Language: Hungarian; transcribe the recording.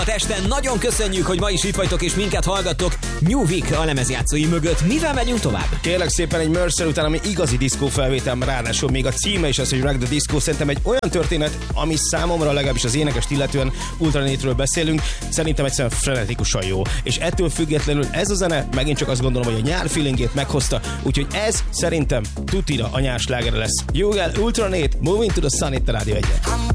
A testen nagyon köszönjük, hogy ma is itt vagytok és minket hallgattok. New Week a lemezjátszói mögött. Mivel megyünk tovább? Kérlek szépen egy Mercer után, ami igazi diszkó felvétel, ráadásul még a címe is az, hogy Rock the Disco. Szerintem egy olyan történet, ami számomra legalábbis az énekest illetően Ultranate-ről beszélünk, szerintem egyszerűen frenetikusan jó. És ettől függetlenül ez a zene megint csak azt gondolom, hogy a nyár feelingét meghozta, úgyhogy ez szerintem tutira a nyár slágere lesz. Jogel, Ultranate, Moving to the Sun itt a Rádió 1-en.